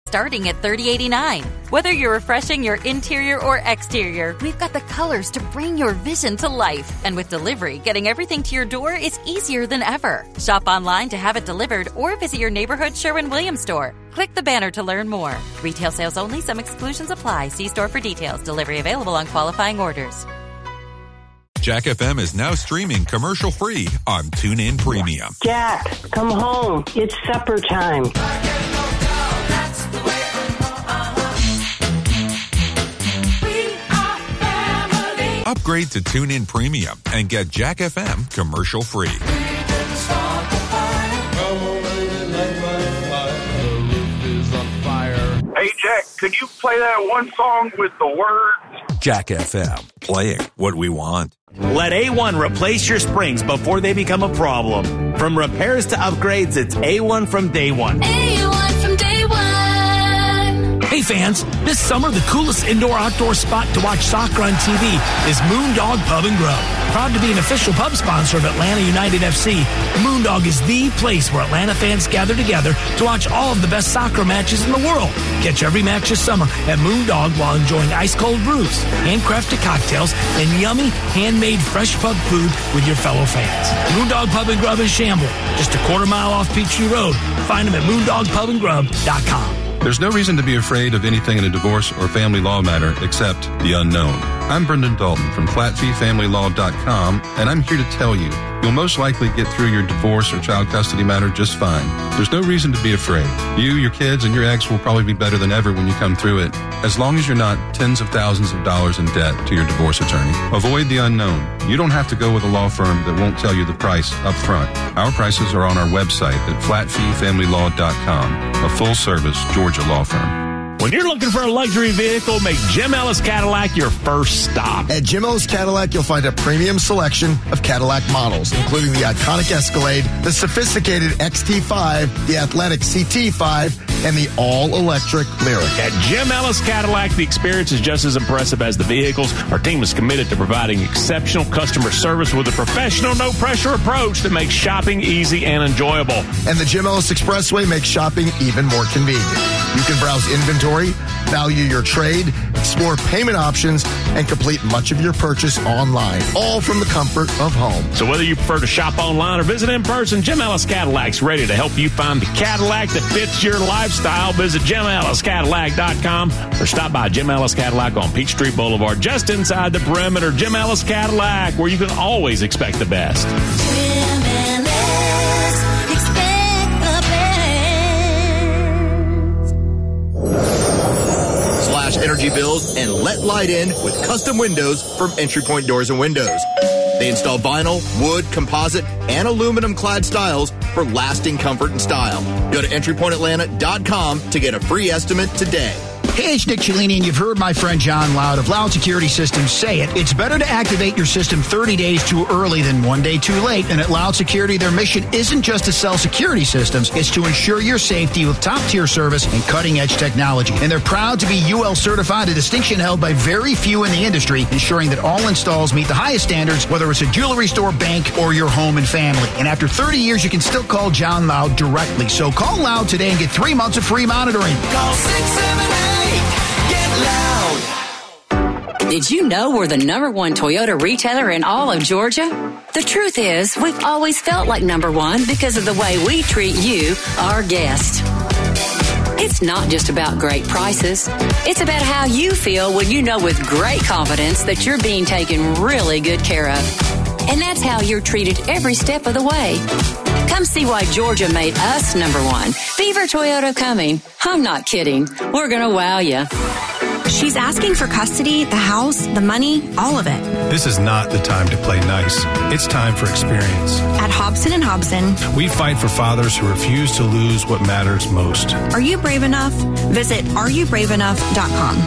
starting at $30.89. Whether you're refreshing your interior or exterior, we've got the colors to bring your vision to life. And with delivery, getting everything to your door is easier than ever. Shop online to have it delivered or visit your neighborhood Sherwin-Williams store. Click the banner to learn more. Retail sales only. Some exclusions apply. See store for details. Delivery available on qualifying orders. Jack FM is now streaming commercial-free on TuneIn Premium. Jack, come home. It's supper time. Upgrade to TuneIn Premium and get Jack FM commercial-free. Hey, Jack, could you play that one song with the words? Jack FM, playing what we want. Let A1 replace your springs before they become a problem. From repairs to upgrades, it's A1 from day one. A1 from day one. Hey fans, this summer the coolest indoor-outdoor spot to watch soccer on TV is Moondog Pub and Grub. Proud to be an official pub sponsor of Atlanta United FC, Moondog is the place where Atlanta fans gather together to watch all of the best soccer matches in the world. Catch every match this summer at Moondog while enjoying ice-cold brews, handcrafted cocktails, and yummy, handmade fresh pub food with your fellow fans. Moondog Pub and Grub in Chamblee, just a quarter mile off Peachtree Road. Find them at moondogpubandgrub.com. There's no reason to be afraid of anything in a divorce or family law matter except the unknown. I'm Brendan Dalton from flatfeefamilylaw.com, and I'm here to tell you, you'll most likely get through your divorce or child custody matter just fine. There's no reason to be afraid. You, your kids, and your ex will probably be better than ever when you come through it, as long as you're not tens of thousands of dollars in debt to your divorce attorney. Avoid the unknown. You don't have to go with a law firm that won't tell you the price up front. Our prices are on our website at flatfeefamilylaw.com, a full-service Georgia law firm. When you're looking for a luxury vehicle, make Jim Ellis Cadillac your first stop. At Jim Ellis Cadillac, you'll find a premium selection of Cadillac models, including the iconic Escalade, the sophisticated XT5, the athletic CT5, and the all-electric Lyriq. At Jim Ellis Cadillac, the experience is just as impressive as the vehicles. Our team is committed to providing exceptional customer service with a professional, no-pressure approach that makes shopping easy and enjoyable. And the Jim Ellis Expressway makes shopping even more convenient. You can browse inventory, value your trade, explore payment options, and complete much of your purchase online, all from the comfort of home. So whether you prefer to shop online or visit in person, Jim Ellis Cadillac's ready to help you find the Cadillac that fits your lifestyle. Visit JimEllisCadillac.com or stop by Jim Ellis Cadillac on Peachtree Boulevard, just inside the perimeter. Jim Ellis Cadillac, where you can always expect the best. Energy bills and let light in with custom windows from Entry Point Doors and Windows. They install vinyl, wood, composite, and aluminum clad styles for lasting comfort and style. Go to entrypointatlanta.com to get a free estimate today. Hey, it's Nick Cellini, and you've heard my friend John Loud of Loud Security Systems say it. It's better to activate your system 30 days too early than 1 day too late. And at Loud Security, their mission isn't just to sell security systems. It's to ensure your safety with top-tier service and cutting-edge technology. And they're proud to be UL certified, a distinction held by very few in the industry, ensuring that all installs meet the highest standards, whether it's a jewelry store, bank, or your home and family. And after 30 years, you can still call John Loud directly. So call Loud today and get 3 months of free monitoring. Call 678. Get loud. Did you know we're the #1 Toyota retailer in all of Georgia? The truth is, we've always felt like #1 because of the way we treat you, our guest. It's not just about great prices. It's about how you feel when you know with great confidence that you're being taken really good care of. And that's how you're treated every step of the way. Come see why Georgia made us #1. Beaver Toyota coming. I'm not kidding. We're going to wow you. She's asking for custody, the house, the money, all of it. This is not the time to play nice. It's time for experience. At Hobson & Hobson, we fight for fathers who refuse to lose what matters most. Are you brave enough? Visit areyoubraveenough.com.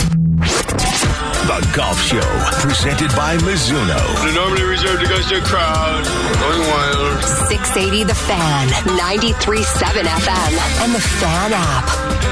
The Golf Show, presented by Mizuno. They're normally reserved against your crowd. Going wild. 680 The Fan, 93.7 FM, and the Fan app.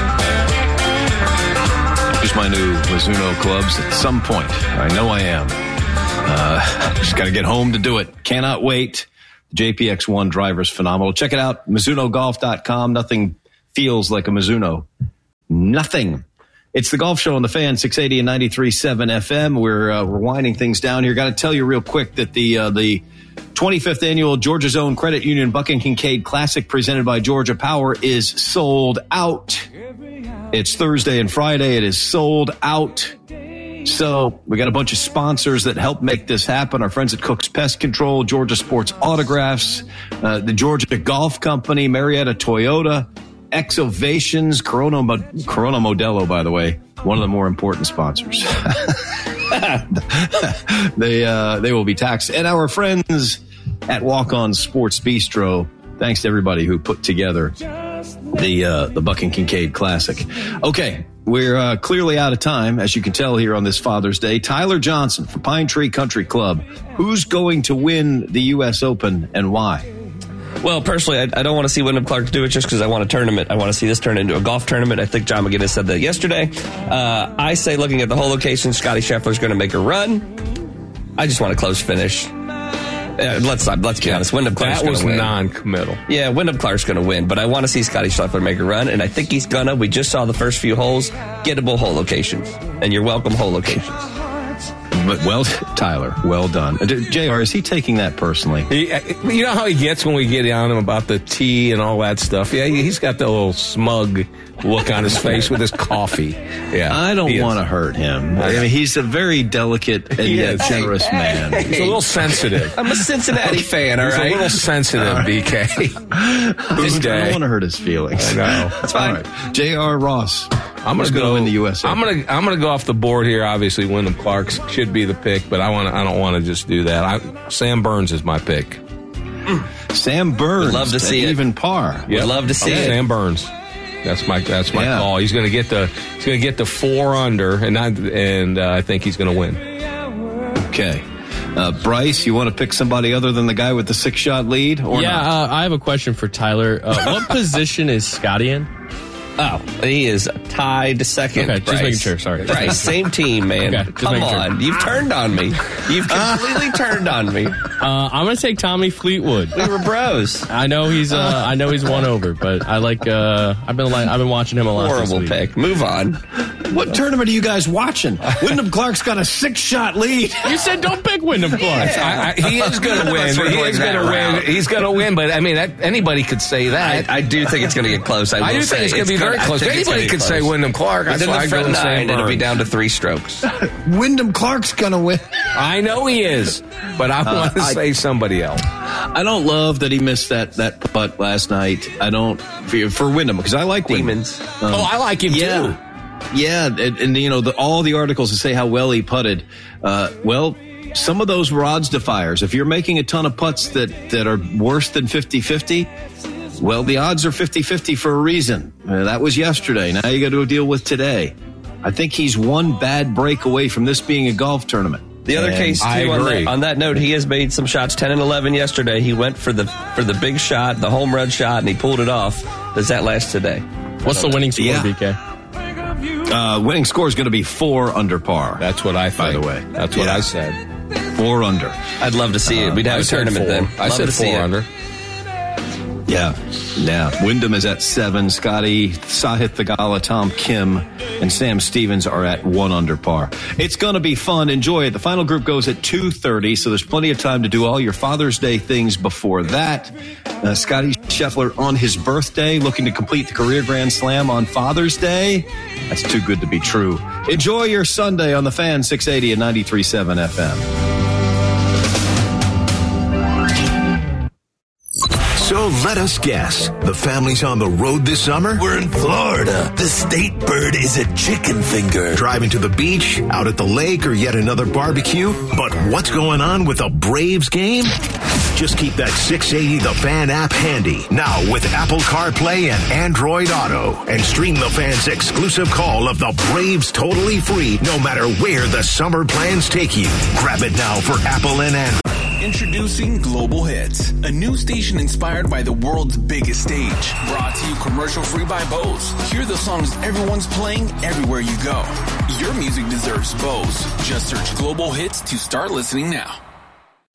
Use my new Mizuno clubs at some point. I know I am. Just got to get home to do it. Cannot wait. The JPX1 driver's phenomenal. Check it out, MizunoGolf.com. Nothing feels like a Mizuno. Nothing. It's the Golf Show on the Fan, 680 and 93.7 FM. We're winding things down here. Got to tell you real quick that the 25th annual Georgia Zone Credit Union Buck and Kincaid Classic presented by Georgia Power is sold out. It's Thursday and Friday. It is sold out. So we got a bunch of sponsors that help make this happen. Our friends at Cook's Pest Control, Georgia Sports Autographs, the Georgia Golf Company, Marietta Toyota, Exovations, Corona Modelo, by the way, one of the more important sponsors. They will be taxed. And our friends at Walk On Sports Bistro, thanks to everybody who put together the Buck and Kincaid Classic. Okay, we're clearly out of time, as you can tell here on this Father's Day. Tyler Johnson for Pine Tree Country Club. Who's going to win the U.S. Open and why? Well, personally, I don't want to see Wyndham Clark do it just because I want a tournament. I want to see this turn into a golf tournament. I think John McGinnis said that yesterday. I say, looking at the whole location, Scotty Scheffler's going to make a run. I just want a close finish. Let's be honest. Wyndham Clark's going to win. That was non-committal. Yeah, Wyndham Clark's going to win, but I want to see Scotty Scheffler make a run, and I think he's going to. We just saw the first few holes, gettable hole locations, and you're welcome hole locations. But Tyler, well done. JR, is he taking that personally? You know how he gets when we get on him about the tea and all that stuff? Yeah, he's got the little smug look on his face with his coffee. Yeah, I don't want to hurt him. I mean, he's a very delicate and yet generous man. He's a little sensitive. I'm a Cincinnati fan, all right? He's a little sensitive, BK. I don't want to hurt his feelings. I know. That's fine. All right. J.R. Ross. I'm going to go win the U.S. I'm going to go off the board here. Obviously, Wyndham Clark should be the pick, but I don't want to just do that. Sam Burns is my pick. Sam Burns. Would love to see it. Even par. Would love to see it. Sam Burns. That's my call. He's going to get the 4 under, and I think he's going to win. Okay. Bryce, you want to pick somebody other than the guy with the 6-shot lead? Or not? I have a question for Tyler. What position is Scotty in? Oh, he is tied second. Okay, just making sure. Sorry. Bryce, same team, man. Okay, come on. Sure. You've turned on me. You've completely turned on me. I'm going to take Tommy Fleetwood. We were bros. I know he's one over, but I like. I've been watching him a lot. Horrible pick. Move on. What tournament are you guys watching? Wyndham Clark's got a 6-shot lead. You said don't pick Wyndham Clark. He is going to win. He is going to win. He's going to win. But I mean, anybody could say that. I do think it's going to get close. I do think it's going to be very close. Anybody could say Wyndham Clark. Within the front 9, it'll be down to 3 strokes. Wyndham Clark's going to win. I know he is, but I want to say somebody else. I don't love that he missed that putt last night. I don't for Wyndham because I like Demons. I like him too. Yeah, and you know all the articles that say how well he putted. Some of those were odds defiers. If you're making a ton of putts that are worse than 50-50, well, the odds are 50-50 for a reason. That was yesterday. Now you got to deal with today. I think he's one bad break away from this being a golf tournament. The other case, too, on that note, he has made some shots, 10 and 11 yesterday. He went for the big shot, the home run shot, and he pulled it off. Does that last today? What's the winning score, BK? Winning score is going to be 4 under par. That's what I think. By the way. That's what I said. 4 under. I'd love to see it. We'd have a tournament then. I said 4 under. Yeah. Wyndham is at 7. Scotty, Sahith Theegala, Tom Kim, and Sam Stevens are at 1 under par. It's going to be fun. Enjoy it. The final group goes at 2:30, so there's plenty of time to do all your Father's Day things before that. Scotty Scheffler on his birthday, looking to complete the career Grand Slam on Father's Day. That's too good to be true. Enjoy your Sunday on the Fan, 680 and 93.7 FM. So let us guess. The family's on the road this summer? We're in Florida. The state bird is a chicken finger. Driving to the beach, out at the lake, or yet another barbecue? But what's going on with a Braves game? Just keep that 680 The Fan app handy. Now with Apple CarPlay and Android Auto. And stream The Fan's exclusive call of the Braves totally free, no matter where the summer plans take you. Grab it now for Apple and Android. Introducing Global Hits, a new station inspired by the world's biggest stage. Brought to you commercial-free by Bose. Hear the songs everyone's playing everywhere you go. Your music deserves Bose. Just search Global Hits to start listening now.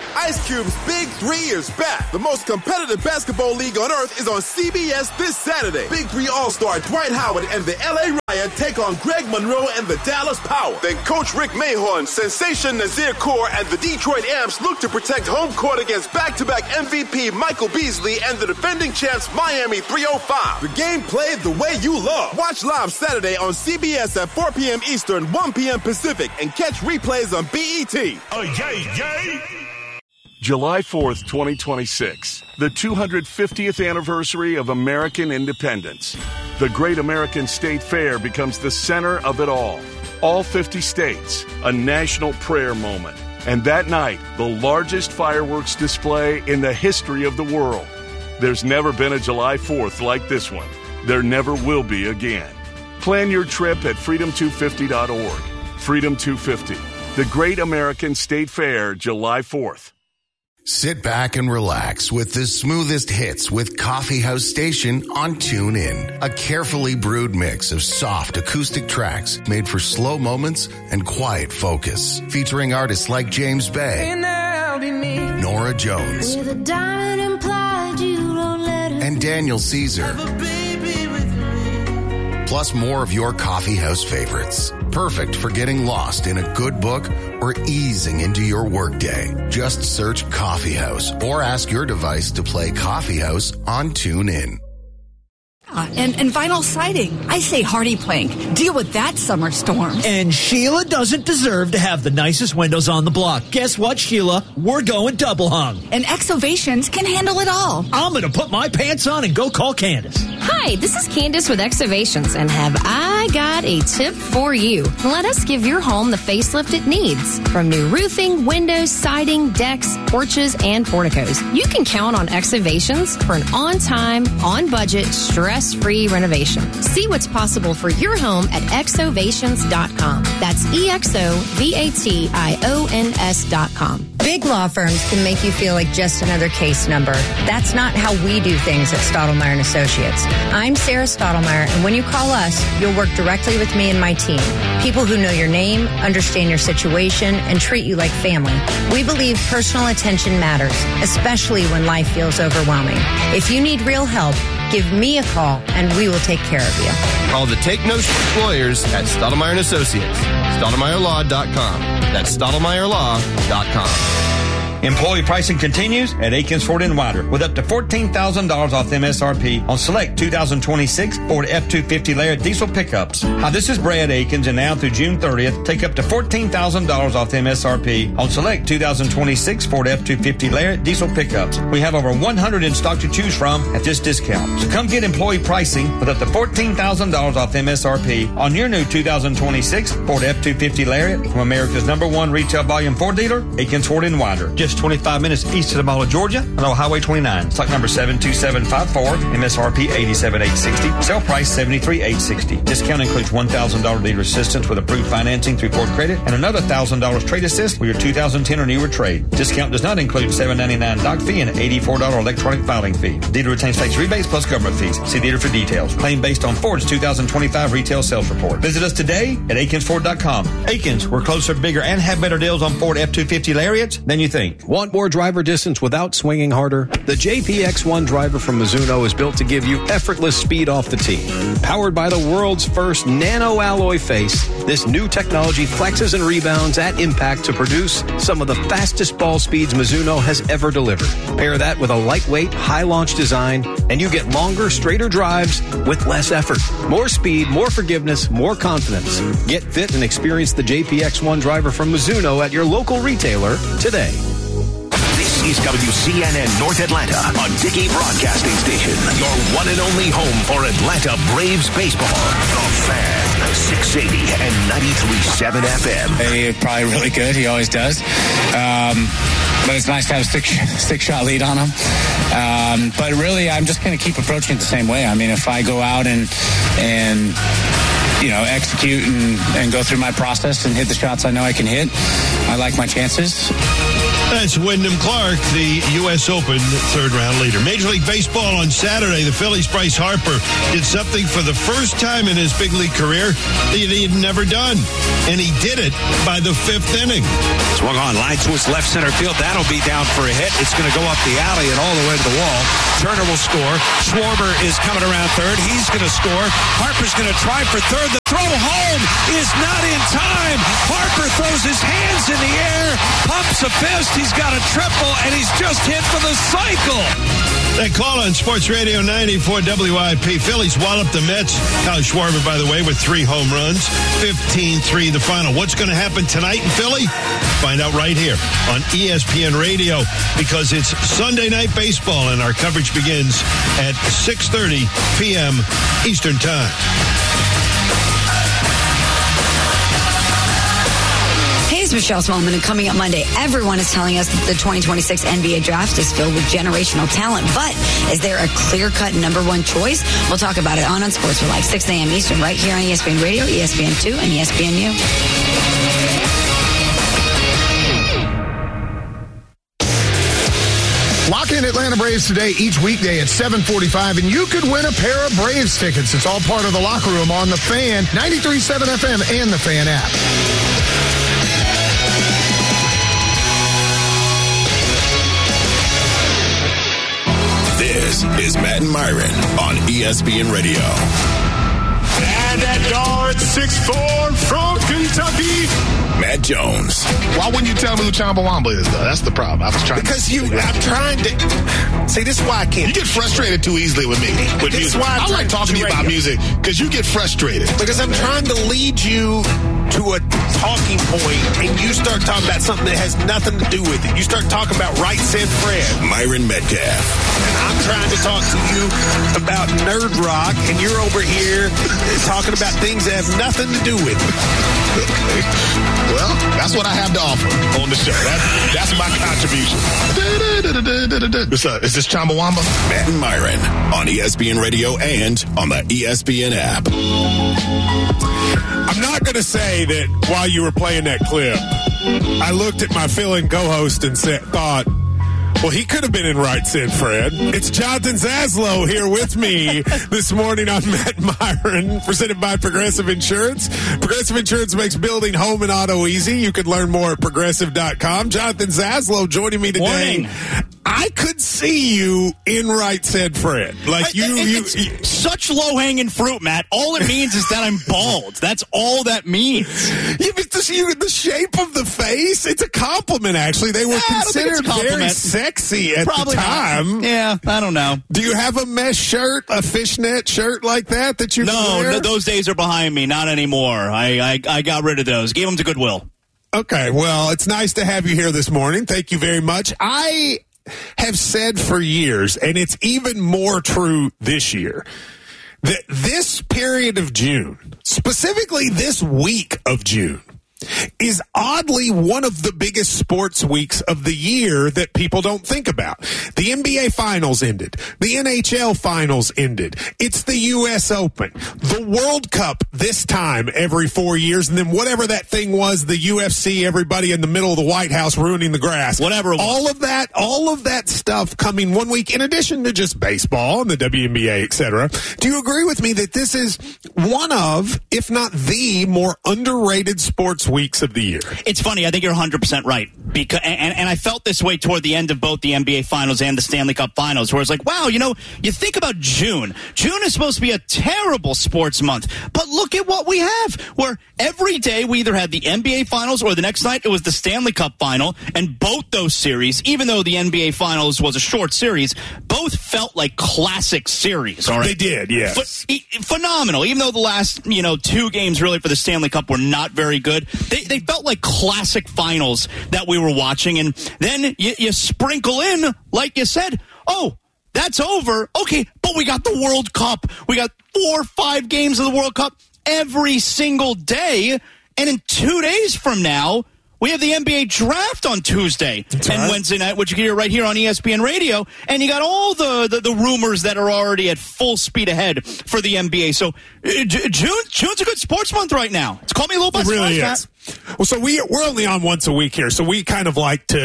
Ice Cube's Big 3 is back. The most competitive basketball league on earth is on CBS this Saturday. Big 3 All-Star Dwight Howard and the LA Riot take on Greg Monroe and the Dallas Power. Then Coach Rick Mahorn, Sensation Nazir Kaur, and the Detroit Amps look to protect home court against back-to-back MVP Michael Beasley and the defending champs Miami 305. The game played the way you love. Watch live Saturday on CBS at 4 p.m. Eastern, 1 p.m. Pacific, and catch replays on BET. Oh, yay, yay! July 4th, 2026, the 250th anniversary of American independence. The Great American State Fair becomes the center of it all. All 50 states, a national prayer moment. And that night, the largest fireworks display in the history of the world. There's never been a July 4th like this one. There never will be again. Plan your trip at freedom250.org. Freedom 250, the Great American State Fair, July 4th. Sit back and relax with the smoothest hits with Coffee House Station on TuneIn. A carefully brewed mix of soft acoustic tracks made for slow moments and quiet focus. Featuring artists like James Bay, Nora Jones, and Daniel Caesar. Plus more of your coffee house favorites. Perfect for getting lost in a good book or easing into your workday. Just search Coffee House or ask your device to play Coffee House on TuneIn. And vinyl siding. I say hardy plank. Deal with that summer storm. And Sheila doesn't deserve to have the nicest windows on the block. Guess what, Sheila? We're going double hung. And Exovations can handle it all. I'm going to put my pants on and go call Candace. Hi, this is Candace with Exovations, and have I got a tip for you. Let us give your home the facelift it needs. From new roofing, windows, siding, decks, porches, and porticos. You can count on Exovations for an on-time, on-budget, stress-free renovation. See what's possible for your home at exovations.com. That's EXOVATIONS.com. Big law firms can make you feel like just another case number. That's not how we do things at Stottlemyre & Associates. I'm Sarah Stottlemyre, and when you call us, you'll work directly with me and my team. People who know your name, understand your situation, and treat you like family. We believe personal attention matters, especially when life feels overwhelming. If you need real help, give me a call, and we will take care of you. Call the Take No Shit Lawyers at Stottlemyre & Associates. StottlemyreLaw.com. That's StottlemyreLaw.com. Employee pricing continues at Aikens Ford & Winder with up to $14,000 off MSRP on select 2026 Ford F-250 Lariat diesel pickups. Hi, this is Brad Aikens, and now through June 30th, take up to $14,000 off MSRP on select 2026 Ford F-250 Lariat diesel pickups. We have over 100 in stock to choose from at this discount. So come get employee pricing with up to $14,000 off MSRP on your new 2026 Ford F-250 Lariat from America's #1 retail volume Ford dealer, Aikens Ford & Winder. Just 25 minutes east of the Mall of Georgia on Highway 29. Stock number 72754, MSRP $87,860. Sale price $73,860. Discount includes $1,000 dealer assistance with approved financing through Ford Credit and another $1,000 trade assist with your 2010 or newer trade. Discount does not include $7.99 doc fee and $84 electronic filing fee. Dealer retains tax rebates plus government fees. See dealer for details. Claim based on Ford's 2025 retail sales report. Visit us today at AikensFord.com. Aikens, we're closer, bigger, and have better deals on Ford F-250 Lariats than you think. Want more driver distance without swinging harder? The JPX1 driver from Mizuno is built to give you effortless speed off the tee. Powered by the world's first nano alloy face, this new technology flexes and rebounds at impact to produce some of the fastest ball speeds Mizuno has ever delivered. Pair that with a lightweight, high launch design, and you get longer, straighter drives with less effort. More speed, more forgiveness, more confidence. Get fit and experience the JPX1 driver from Mizuno at your local retailer today. This is WCNN North Atlanta, a Dickey Broadcasting Station. Your one and only home for Atlanta Braves baseball. The Fan, 680 and 93.7 FM. He's probably really good. He always does. But it's nice to have a six-shot lead on him. But really, I'm just going to keep approaching it the same way. I mean, if I go out and execute and go through my process and hit the shots I know I can hit, I like my chances. That's Wyndham Clark, the U.S. Open third-round leader. Major League Baseball on Saturday, the Phillies' Bryce Harper did something for the first time in his big league career that he had never done, and he did it by the fifth inning. Swung on, line switch left center field. That'll be down for a hit. It's going to go up the alley and all the way to the wall. Turner will score. Schwarber is coming around third. He's going to score. Harper's going to try for third. The throw home is not in time. Harper throws his hands in the air, pumps a fist. He's got a triple, and he's just hit for the cycle. That call on Sports Radio 94 WIP. Phillies walloped the Mets. Kyle Schwarber, by the way, with 3 home runs. 15-3 the final. What's going to happen tonight in Philly? Find out right here on ESPN Radio, because it's Sunday Night Baseball, and our coverage begins at 6:30 p.m. Eastern Time. Hey, it's Michelle Smallman, and coming up Monday, everyone is telling us that the 2026 NBA draft is filled with generational talent. But is there a clear-cut number one choice? We'll talk about it on Sports for Life, 6 a.m. Eastern, right here on ESPN Radio, ESPN2, and ESPNU. Lock in Atlanta Braves today, each weekday at 7:45, and you could win a pair of Braves tickets. It's all part of the Locker Room on The Fan, 93.7 FM, and The Fan app. This is Matt and Myron on ESPN Radio. And at guard 6'4" from Kentucky, Matt Jones. Why wouldn't you tell me who Chumbawamba is, though? That's the problem. I'm trying to... See, this is why I can't... You get frustrated too easily with me. With music. I like talking to you about music, because you get frustrated. Because I'm trying to lead you to a talking point, and you start talking about something that has nothing to do with it. You start talking about Right Said Fred. Myron Metcalf. And I'm trying to talk to you about nerd rock, and you're over here talking about things that have nothing to do with it. Well, that's what I have to offer on the show. That's my contribution. Is this Chumbawamba? Matt and Myron on ESPN Radio and on the ESPN app. I'm not going to say that while you were playing that clip, I looked at my fill-in co-host and thought, well, he could have been in Right Said Fred. It's Jonathan Zaslow here with me this morning on Matt Myron, presented by Progressive Insurance. Progressive Insurance makes building home and auto easy. You can learn more at progressive.com. Jonathan Zaslow joining me today. Morning. I could see you in Right Said Fred. It's such low-hanging fruit, Matt. All it means is that I'm bald. That's all that means. Yeah, but the shape of the face, it's a compliment, actually. They were considered very sexy at the time. Not. Yeah, I don't know. Do you have a mesh shirt, a fishnet shirt like that you can wear? No, those days are behind me. Not anymore. I got rid of those. Gave them to Goodwill. Okay, well, it's nice to have you here this morning. Thank you very much. I have said for years, and it's even more true this year, that this period of June, specifically this week of June, is oddly one of the biggest sports weeks of the year that people don't think about. The NBA Finals ended. The NHL Finals ended. It's the U.S. Open. The World Cup this time every 4 years, and then whatever that thing was, the UFC, everybody in the middle of the White House ruining the grass. Whatever it was. All of that stuff coming one week, in addition to just baseball and the WNBA, etc. Do you agree with me that this is one of, if not the more underrated sports weeks of the year? It's funny. I think you're 100% right. Because and I felt this way toward the end of both the NBA Finals and the Stanley Cup Finals, where it's like, wow, you think about June. June is supposed to be a terrible sports month, but look at what we have, where every day we either had the NBA Finals or the next night it was the Stanley Cup Final, and both those series, even though the NBA Finals was a short series, both felt like classic series. All right, they did, yes. Phenomenal. Even though the last 2 games really for the Stanley Cup were not very good, they felt like classic finals that we were watching. And then you sprinkle in, like you said, oh, that's over. Okay, but we got the World Cup. We got 4 or 5 games of the World Cup every single day. And in 2 days from now, we have the NBA draft on Tuesday and Wednesday night, which you can hear right here on ESPN Radio. And you got all the rumors that are already at full speed ahead for the NBA. So June's a good sports month right now. It's caught me a little by surprise. It really is. Well, so we're only on once a week here, so we kind of like to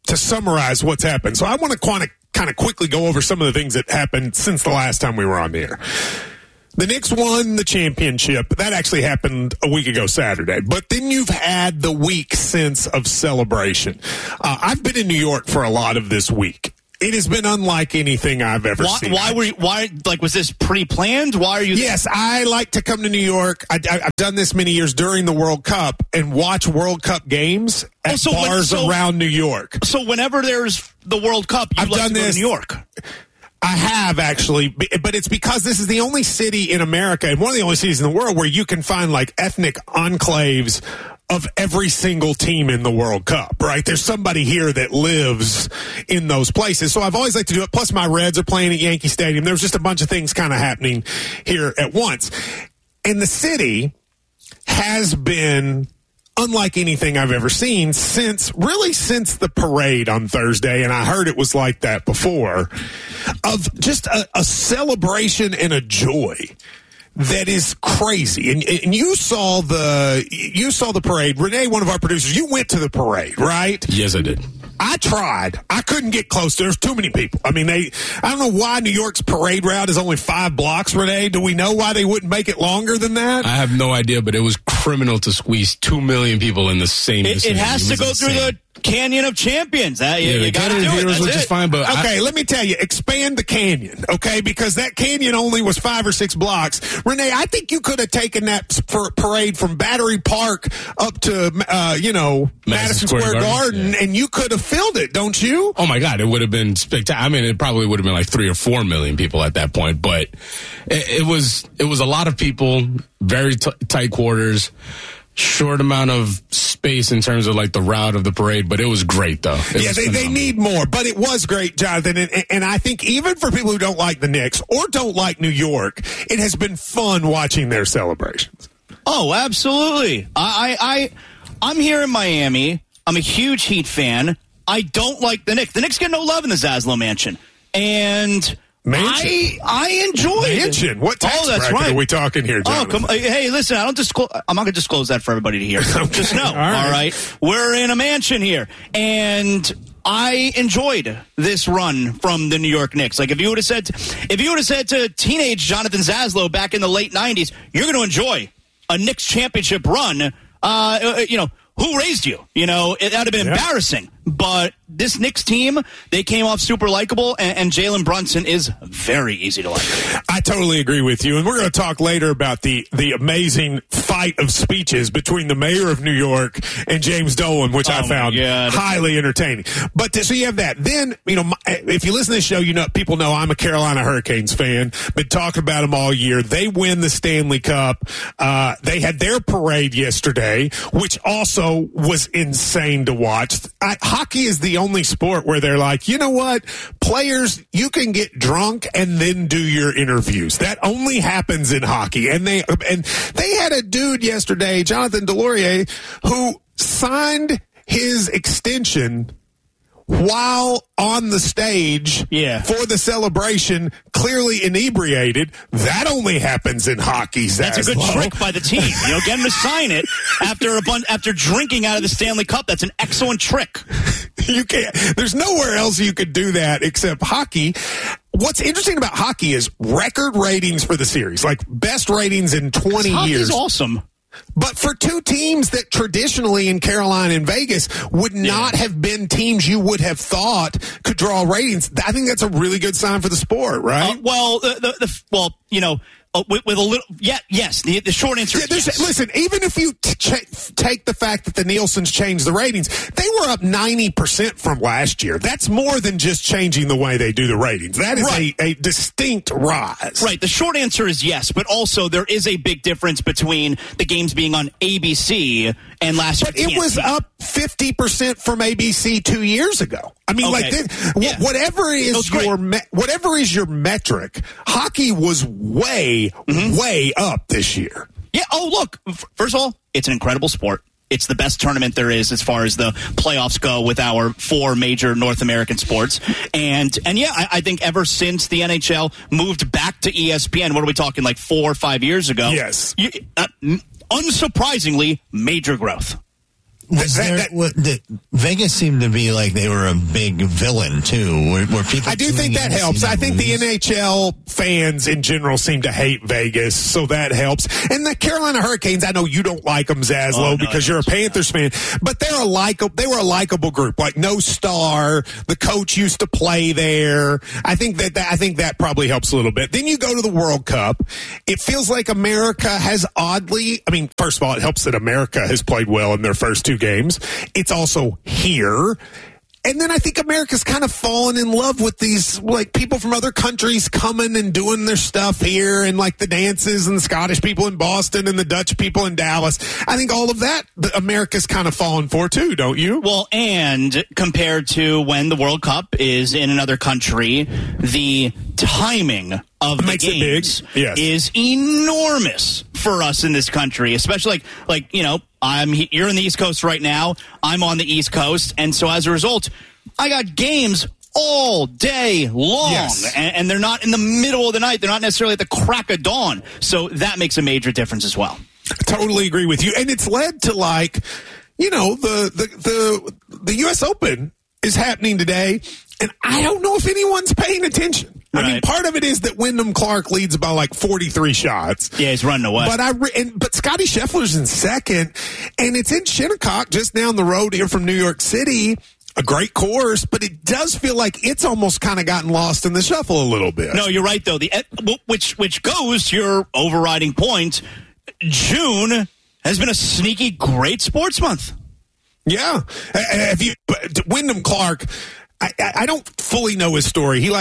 to summarize what's happened. So I want to kind of quickly go over some of the things that happened since the last time we were on the air. The Knicks won the championship. That actually happened a week ago Saturday. But then you've had the week since of celebration. I've been in New York for a lot of this week. It has been unlike anything I've ever seen. Why, was this pre-planned? Why are you? Yes, I like to come to New York. I've done this many years during the World Cup and watch World Cup games at bars around New York. So whenever there's the World Cup, you like to go to New York. I have, actually, but it's because this is the only city in America and one of the only cities in the world where you can find like ethnic enclaves of every single team in the World Cup, right? There's somebody here that lives in those places. So I've always liked to do it. Plus my Reds are playing at Yankee Stadium. There's just a bunch of things kind of happening here at once. And the city has been unlike anything I've ever seen since the parade on Thursday, and I heard it was like that before, of just a celebration and a joy that is crazy. And you saw the parade. Renee, one of our producers, you went to the parade, right? Yes, I did. I tried. I couldn't get close. There's too many people. I mean, I don't know why New York's parade route is only 5 blocks, Renee. Do we know why they wouldn't make it longer than that? I have no idea, but it was criminal to squeeze 2 million people in the same vicinity. It has to go through the Canyon of Champions. You got to do it. That's which is fine, but okay, let me tell you, expand the canyon, okay? Because that canyon only was 5 or 6 blocks. Renee, I think you could have taken that parade from Battery Park up to, Madison Square Garden, and you could have filled it, don't you? Oh my God, it would have been spectacular. I mean, it probably would have been like 3 or 4 million people at that point, but it was a lot of people, very tight quarters. Short amount of space in terms of like the route of the parade, but it was great though. They need more, but it was great, Jonathan. And I think even for people who don't like the Knicks or don't like New York, it has been fun watching their celebrations. Oh, absolutely. I'm here in Miami. I'm a huge Heat fan. I don't like the Knicks. The Knicks get no love in the Zaslow Mansion. And I enjoyed Mansion. What tax bracket are we talking here, Jonathan? Hey, listen, I'm not going to disclose that for everybody to hear. Just know, all right? We're in a mansion here. And I enjoyed this run from the New York Knicks. Like, if you would have said to teenage Jonathan Zaslow back in the late 90s, you're going to enjoy a Knicks championship run, who raised you? That would have been embarrassing. But this Knicks team, they came off super likable, and Jalen Brunson is very easy to like. I totally agree with you. And we're going to talk later about the amazing fight of speeches between the mayor of New York and James Dolan, which I found highly entertaining. But so you have that. Then, if you listen to this show, people know I'm a Carolina Hurricanes fan. Been talking about them all year. They win the Stanley Cup. They had their parade yesterday, which also was insane to watch. Hockey is the only sport where they're like, you know what? Players, you can get drunk and then do your interviews. That only happens in hockey. And they had a dude yesterday, Jonathan Delorier, who signed his extension while on the stage for the celebration, clearly inebriated. That only happens in hockey. That's a good trick by the team. Get him to sign it after drinking out of the Stanley Cup. That's an excellent trick. You can't. There's nowhere else you could do that except hockey. What's interesting about hockey is record ratings for the series, like best ratings in 20 years. Hockey's awesome. But for two teams that traditionally in Carolina and Vegas would not have been teams you would have thought could draw ratings, I think that's a really good sign for the sport, right? With a little, yes. The short answer is yes. Listen, even if you take the fact that the Nielsen's changed the ratings, they were up 90% from last year. That's more than just changing the way they do the ratings. That is a distinct rise. Right. The short answer is yes, but also there is a big difference between the games being on ABC and last year. But it was up 50% from ABC 2 years ago. I mean, whatever is your metric, hockey was way up this year. Yeah. Oh, look. First of all, it's an incredible sport. It's the best tournament there is as far as the playoffs go with our 4 major North American sports. And I think ever since the NHL moved back to ESPN, what are we talking, like 4 or 5 years ago? Yes. Unsurprisingly, major growth. Vegas seemed to be like they were a big villain too. Where people, I do think that helps. I think the NHL fans in general seem to hate Vegas, so that helps. And the Carolina Hurricanes, I know you don't like them, Zaslow, because you're a Panthers fan, but they were a likable group. Like no star, the coach used to play there. I think that probably helps a little bit. Then you go to the World Cup. It feels like America has oddly. I mean, first of all, it helps that America has played well in their first 2 games. It's also here. And then I think America's kind of fallen in love with these, like, people from other countries coming and doing their stuff here, and like the dances and the Scottish people in Boston and the Dutch people in Dallas. I think all of that America's kind of fallen for too, don't you? Well, and compared to when the World Cup is in another country, the timing of the games is enormous for us in this country, especially like you know, you're in the East Coast right now. I'm on the East Coast. And so as a result, I got games all day long. Yes. And they're not in the middle of the night. They're not necessarily at the crack of dawn. So that makes a major difference as well. I totally agree with you. And it's led to, like, you know, the U.S. Open is happening today. And I don't know if anyone's paying attention. Right. I mean, part of it is that Wyndham Clark leads by like 43 shots. Yeah, he's running away. But Scotty Scheffler's in second, and it's in Shinnecock, just down the road here from New York City. A great course, but it does feel like it's almost kind of gotten lost in the shuffle a little bit. No, you're right, though. Which goes to your overriding point. June has been a sneaky great sports month. Yeah. Wyndham Clark, I don't fully know his story. He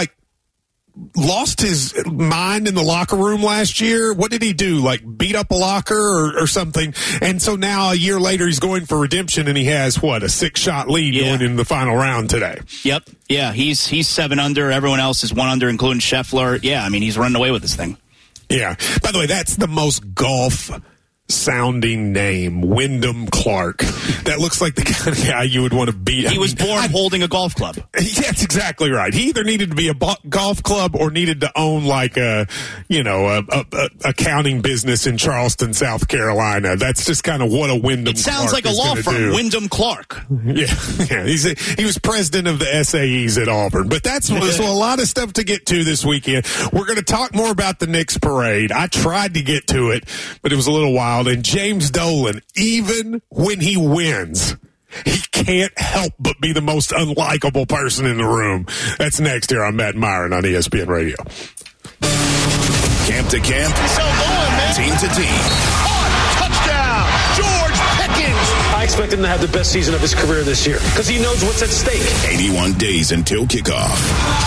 lost his mind in the locker room last year. What did he do? Like beat up a locker or something? And so now a year later he's going for redemption, and he has a 6-shot lead going into the final round today. Yep. Yeah, he's 7 under. Everyone else is 1 under, including Scheffler. Yeah, I mean, he's running away with this thing. Yeah. By the way, that's the most golf sounding name, Wyndham Clark. That looks like the kind of guy you would want to beat. He was born holding a golf club. Yeah, that's exactly right. He either needed to be a golf club or needed to own like a accounting business in Charleston, South Carolina. That's just kind of what a Wyndham Clark is. It sounds like a law firm, Wyndham Clark. Yeah. He was president of the SAEs at Auburn. But so a lot of stuff to get to this weekend. We're going to talk more about the Knicks parade. I tried to get to it, but it was a little wild. And James Dolan, even when he wins, he can't help but be the most unlikable person in the room. That's next here on Matt Myron on ESPN Radio. Camp to camp, team to team. Touchdown, George Pickens. I expect him to have the best season of his career this year because he knows what's at stake. 81 days until kickoff.